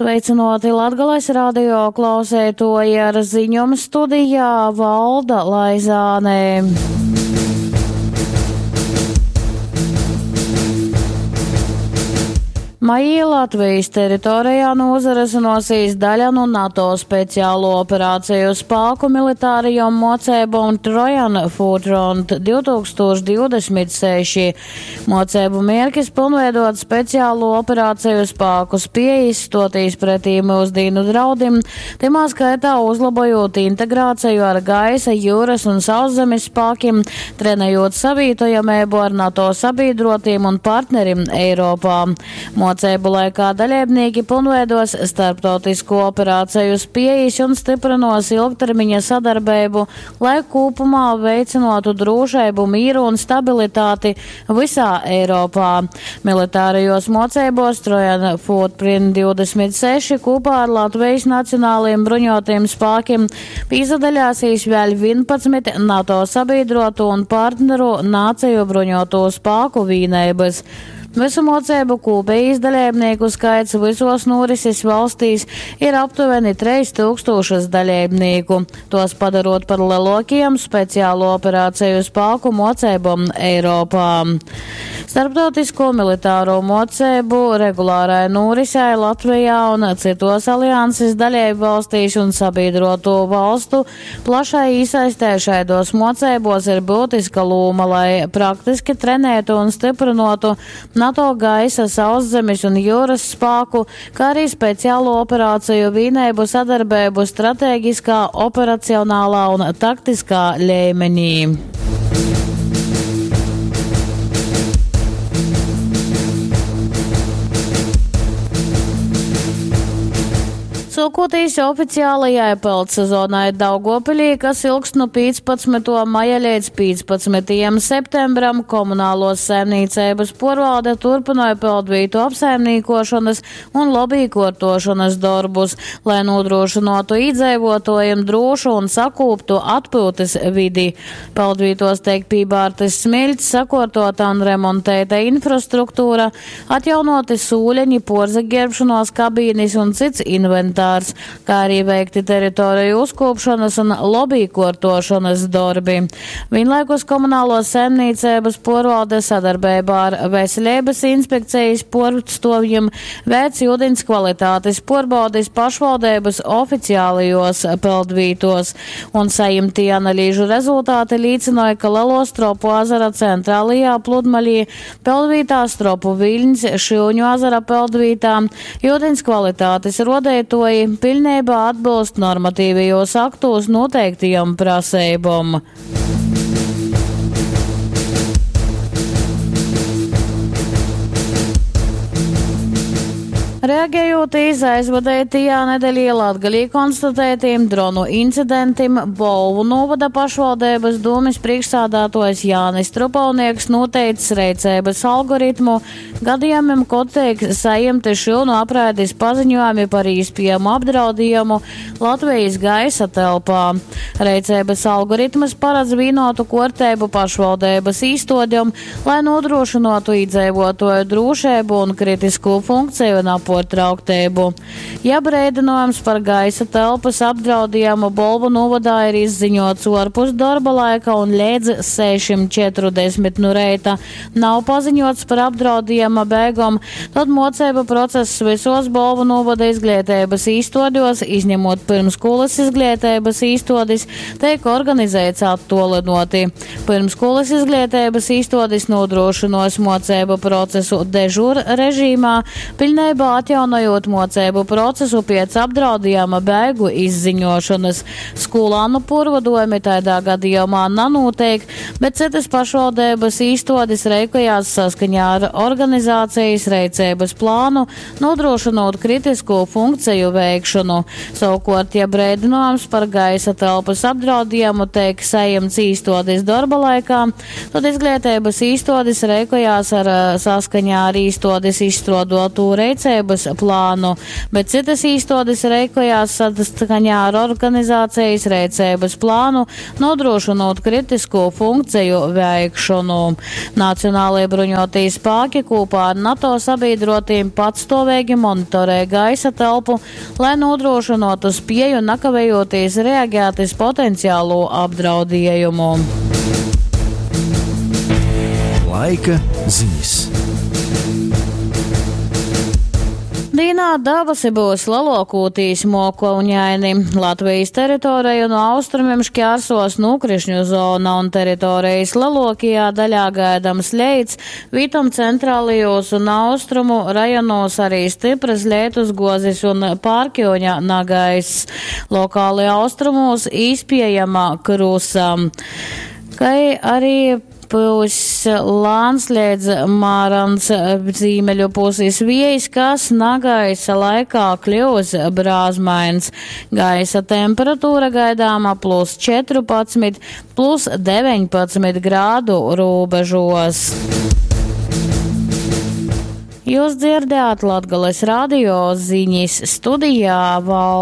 Sveicinoti Latgales radio klausētoji, ar ziņojumu studijā Valda Laizāne. Maijā Latvijas teritorijā nozarazinosīs daļa no NATO speciālo operāciju spēku militārajom mocēbom Trojan Footfront 2026. Mocēbu mērķis pilnveidot speciālo operāciju spēkus pieizstotīs pretī mūsdienu draudim, timā skaitā uzlabojot integrāciju ar gaisa, jūras un sauszemes spēkiem, trenējot savītojamību ar NATO sabiedrotiem un partnerim Eiropā. Mocēbu laikā dalībnieki pilnveidos starptautisko operāciju spējas un stiprinos ilgtermiņa sadarbību, lai kopumā veicinotu drošību, mīru un stabilitāti visā Eiropā. Militārajos mocēbos Trojan Footprint 26 kopā ar Latvijas nacionālajiem bruņotajiem spēkiem pīsadaļāsīs vēl 11 NATO sabiedrotu un partneru nāciju bruņoto spēku vienības. Visu mocēbu kopējais dalībnieku skaits visos norises valstīs ir aptuveni 3000 dalībnieku, tos padarot par lielākajiem speciālo operāciju spēku mocēbom Eiropā. Starptautisko militāro mocēbu regulārai norisē Latvijā un citos alianses dalību valstīs un sabiedroto valstu plašai iesaistē šaidos mocēbos ir būtiska loma, lai praktiski trenētu un stiprinotu NATO gaisa, sauszemes un jūras spēku, kā arī speciālo operāciju vienību sadarbību strateģiskā, operacionālā un taktiskā līmenī. Sākoties oficiālajai peldsezonai Daugavpilī, kas ilgst no 15. maija līdz 15. septembram, komunālos saimniecības porvalde turpināja peldvītu apsaimniekošanas un lobīkortošanas darbus, lai nodrošinātu iedzīvotājiem drošu un sakūptu atpūtas vidi. Peldvītos tiek pībārtas smiļķis, sakortota un remontēta infrastruktūra, atjaunoti sūļeņi, porzaģērbšanos kabīnis un cits inventārs, kā arī veikti teritoriju uzkopšanas un lobīkortošanas darbi. Vienlaikus komunālos saimniecības porvalde sadarbībā ar veselības inspekcijas portstovjiem veic ūdens kvalitātes porbaudis pašvaldības oficiālajos peldvītos, un saimtī analīžu rezultāti līdzināja, ka Lelostropu ezera centrālajā pludmalī, peldvītā Stropu Viļņas, Šilņu ezera peldvītā, ūdens kvalitātes rodētoji pilnībā atbilst normatīvajos aktos noteiktajām prasībām. Reaģējot iz aizvadētajā nedēļā Latgalī konstatētiem dronu incidentiem, Bolvu novada pašvaldības domes priekšsādātojs Jānis Trupalnieks noteicis reicības algoritmu gadījumiem, kad tiek saimti šilnu apraidis paziņojumi par iespējamu apdraudījumu Latvijas gaisa telpā. Reicības algoritmas paredz vienotu kārtību pašvaldības īstodiem, lai nodrošinātu iedzīvotāju drošību un kritisku funkciju un portrauktību. Ja brēdinājums par gaisa telpas apdraudījumu Bolvu novadā ir izziņots ārpus darba laika un līdz 6:40 no rīta nav paziņots par apdraudījuma beigām, tad mocēba process visos Bolvu novada izglītības īstodos, izņemot pirmskolas izglītības īstodis, tiek organizēts attolinoti. Pirmskolas izglītības īstodis nodrošinos mocēbu procesu dežūra režīmā, pilnībā atjaunojot mocēbu procesu pēc apdraudījuma beigu izziņošanas. Skolānu porvadojumi tādā gadījumā nanotiek, bet citas pašvaldības īstodis reikojās saskaņā ar organizācijas reicības plānu, nodrošinot kritisko funkciju veikšanu. Savukārt, ja brēdinājums par gaisa telpas apdraudījumu tiek saimts īstodis darba laikā, tad izglītības īstodis reikojās ar saskaņā ar īstodis izstrādātu reicības rēcības plānu, bet citas īstotis reikojās saskaņā ar organizācijas rēcības plānu, nodrošinot kritisko funkciju veikšanu. Nacionālie bruņotie spēki kopā ar NATO sabiedrotīm patstāvīgi monitorē gaisa telpu, lai nodrošinātu spēju nekavējoties reaģēt uz potenciālo apdraudējumu. Laika ziņas. Dīnā dabasi būs lalokūtīs mokoņaini. Latvijas teritoriju no austrumiem šķērsos nokrišņu zona un teritorijas lalokijā daļā gaidams leids, vitam centrālajos un austrumu rajonos arī stipras lietus gozis un pārkjoņa nagais. Lokāli austrumos izpējama krusa. Kai arī būs lāns līdz mārans zīmeļu puses vējs, kas nagaisa laikā kļūs brāzmains. Gaisa temperatūra gaidāma +14, +19 grādu robežos. Jūs dzirdējāt Latgales radio ziņas, studijā Val.